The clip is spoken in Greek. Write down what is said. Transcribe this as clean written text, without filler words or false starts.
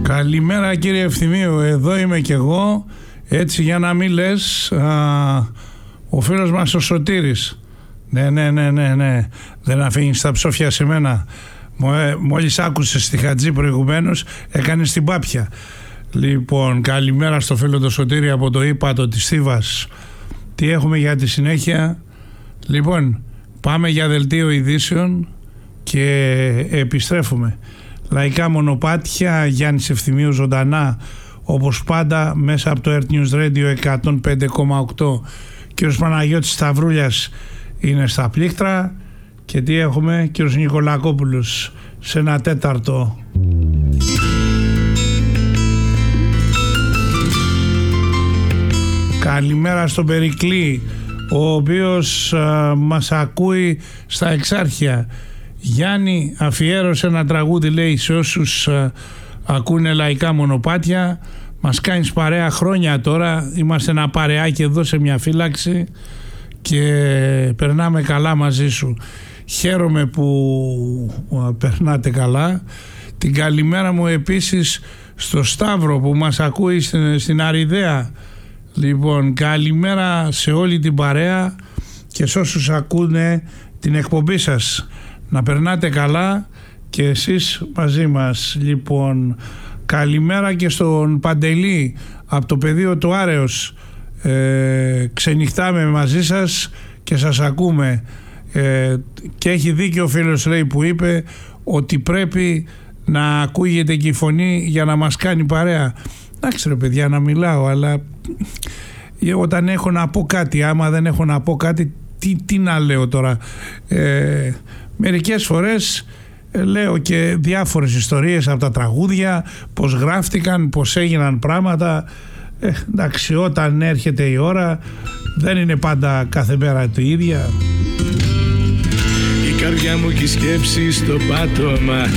Καλημέρα κύριε Ευθυμίου, εδώ είμαι κι εγώ. Έτσι για να μην λες, ο φίλος μας ο Σωτήρης. Ναι, δεν αφήνεις τα ψόφια σε μένα. Μόλις άκουσες τη Χατζή προηγουμένως, έκανες την πάπια. Λοιπόν, καλημέρα στο φίλο το Σωτήρη από το ύπατο της Θήβας. Τι έχουμε για τη συνέχεια? Λοιπόν, πάμε για δελτίο ειδήσεων και επιστρέφουμε. Λαϊκά μονοπάτια, Γιάννης Ευθυμίου ζωντανά όπως πάντα μέσα από το Earth News Radio 105,8. Κύριος Παναγιώτης Σταυρούλιας είναι στα πλήκτρα. Και τι έχουμε? Κύριος Νικολακόπουλος σε 1/4. Καλημέρα στον Περικλή, ο οποίος μας ακούει στα Εξάρχεια. Γιάννη, αφιέρωσε ένα τραγούδι, λέει, σε όσους ακούνε λαϊκά μονοπάτια. Μας κάνεις παρέα χρόνια τώρα, είμαστε ένα παρεάκι εδώ σε μια φύλαξη και περνάμε καλά μαζί σου. Χαίρομαι που περνάτε καλά. Την καλημέρα μου επίσης στο Σταύρο που μας ακούει στην Αριδαία. Λοιπόν, καλημέρα σε όλη την παρέα και σε όσους ακούνε την εκπομπή σας. Να περνάτε καλά και εσείς μαζί μας. Λοιπόν, καλημέρα και στον Παντελή από το πεδίο του Άρεος. Ξενυχτάμε μαζί σας και σας ακούμε. Και έχει δίκιο ο φίλος, λέει, που είπε ότι πρέπει να ακούγεται και η φωνή για να μας κάνει παρέα. Εντάξει ρε παιδιά, να μιλάω, αλλά όταν έχω να πω κάτι, άμα δεν έχω να πω κάτι, τι να λέω τώρα? Μερικές φορές λέω και διάφορες ιστορίες από τα τραγούδια, πως γράφτηκαν, πως έγιναν πράγματα. Εντάξει, όταν έρχεται η ώρα δεν είναι πάντα κάθε μέρα το ίδια. Η καρδιά μου και η σκέψη στο πάτωμα